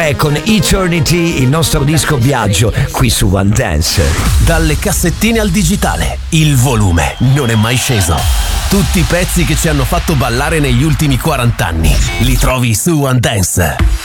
3 con Eternity, il nostro disco viaggio qui su One Dance. Dalle cassettine al digitale, il volume non è mai sceso. Tutti i pezzi che ci hanno fatto ballare negli ultimi 40 anni li trovi su One Dance.